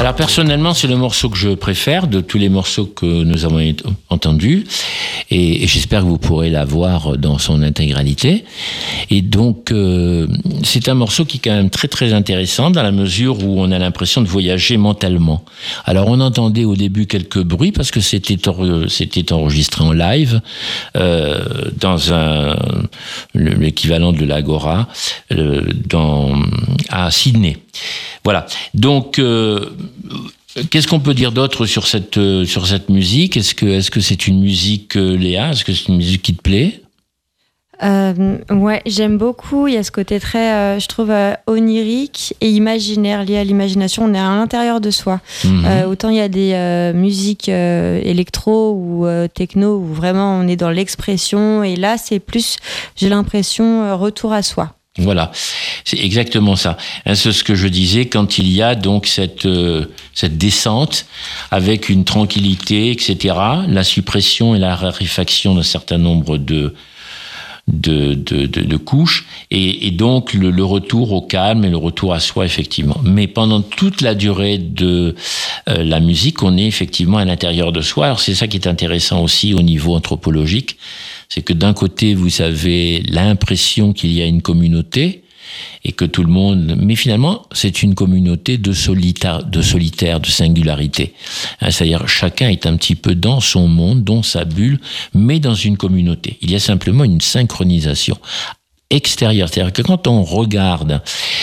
Alors personnellement, c'est le morceau que je préfère de tous les morceaux que nous avons entendus, et j'espère que vous pourrez la voir dans son intégralité. Et donc, c'est un morceau qui est quand même très très intéressant dans la mesure où on a l'impression de voyager mentalement. Alors on entendait au début quelques bruits parce que c'était enregistré en live dans l'équivalent de l'Agora à Sydney. Voilà. Donc, qu'est-ce qu'on peut dire d'autre sur cette musique ? Est-ce que c'est une musique, Léa ? Est-ce que c'est une musique qui te plaît ? Ouais, j'aime beaucoup. Il y a ce côté très, je trouve, onirique et imaginaire, lié à l'imagination. On est à l'intérieur de soi. Autant il y a des musiques électro ou techno où vraiment on est dans l'expression. Et là, c'est plus, j'ai l'impression, retour à soi. Voilà, c'est exactement ça. C'est ce que je disais quand il y a donc cette descente avec une tranquillité, etc. La suppression et la raréfaction d'un certain nombre de couches et donc le retour au calme et le retour à soi, effectivement. Mais pendant toute la durée de la musique, on est effectivement à l'intérieur de soi. Alors c'est ça qui est intéressant aussi au niveau anthropologique, c'est que d'un côté vous avez l'impression qu'il y a une communauté et que tout le monde, mais finalement c'est une communauté de solitaire, de singularité. C'est-à-dire chacun est un petit peu dans son monde, dans sa bulle, mais dans une communauté. Il y a simplement une synchronisation extérieure, c'est-à-dire que quand on regarde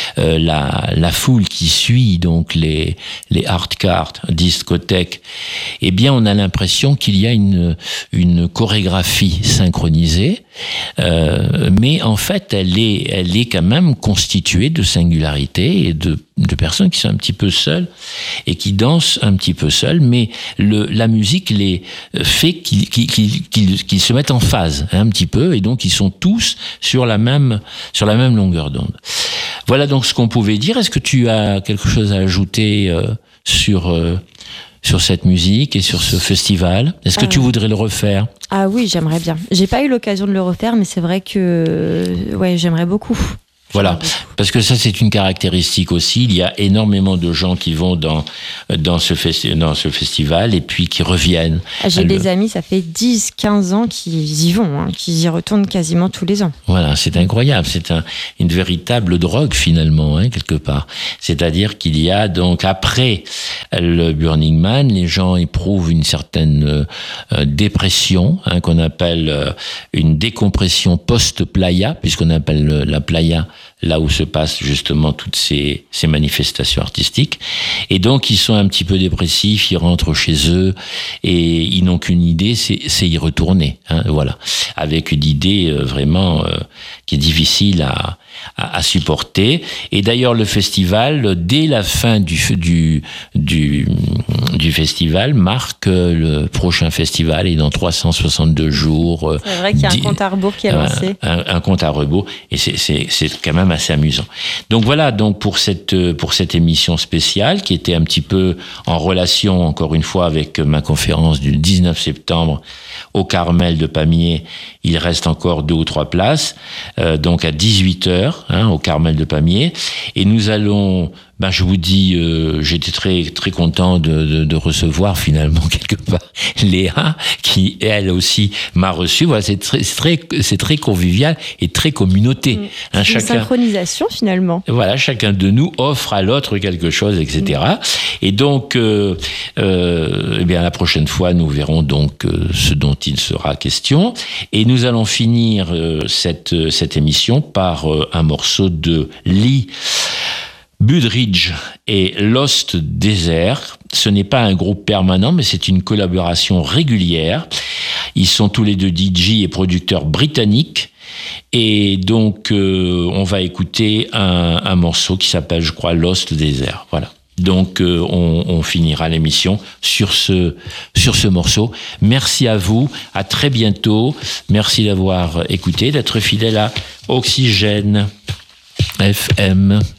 la foule qui suit donc les hardcore discothèques, eh bien on a l'impression qu'il y a une chorégraphie synchronisée, mais en fait elle est quand même constituée de singularités et de personnes qui sont un petit peu seules et qui dansent un petit peu seules, mais la musique les fait qu'ils se mettent en phase un petit peu, et donc ils sont tous sur la même longueur d'onde. Voilà donc ce qu'on pouvait dire. Est-ce que tu as quelque chose à ajouter sur cette musique et sur ce festival ? Est-ce que tu voudrais le refaire ? Ah oui, j'aimerais bien. J'ai pas eu l'occasion de le refaire, mais c'est vrai que j'aimerais beaucoup. Voilà, parce que ça c'est une caractéristique aussi. Il y a énormément de gens qui vont dans ce festival et puis qui reviennent. J'ai des amis, ça fait 10-15 ans qu'ils y vont, qu'ils y retournent quasiment tous les ans. Voilà, c'est incroyable. C'est une véritable drogue finalement, quelque part. C'est-à-dire qu'il y a donc, après le Burning Man, les gens éprouvent une certaine dépression, qu'on appelle une décompression post-playa, puisqu'on appelle la playa là où se passent justement toutes ces manifestations artistiques. Et donc, ils sont un petit peu dépressifs, ils rentrent chez eux et ils n'ont qu'une idée, c'est y retourner. Voilà. Avec une idée vraiment qui est difficile à supporter. Et d'ailleurs, le festival, dès la fin du festival, marque le prochain festival, et dans 362 jours. C'est vrai qu'il y a un compte à rebours qui est lancé. Un compte à rebours, et c'est quand même assez amusant. Donc voilà, donc pour cette émission spéciale qui était un petit peu en relation, encore une fois, avec ma conférence du 19 septembre au Carmel de Pamiers. Il reste encore 2 ou 3 places, donc à 18h au Carmel de Pamiers, et nous allons, je vous dis, j'étais très très content de recevoir finalement quelque part Léa, qui elle aussi m'a reçu. Voilà, c'est très convivial et très communauté. Une synchronisation finalement. Voilà, chacun de nous offre à l'autre quelque chose, etc. Et donc, la prochaine fois, nous verrons donc ce dont il sera question. Et nous allons finir cette émission par un morceau de Lee Budridge et Lost Desert. Ce n'est pas un groupe permanent, mais c'est une collaboration régulière. Ils sont tous les deux DJ et producteurs britanniques. Et donc, on va écouter un morceau qui s'appelle, je crois, Lost Desert. Voilà. Donc, on finira l'émission sur ce morceau. Merci à vous. À très bientôt. Merci d'avoir écouté, d'être fidèle à Oxygène FM.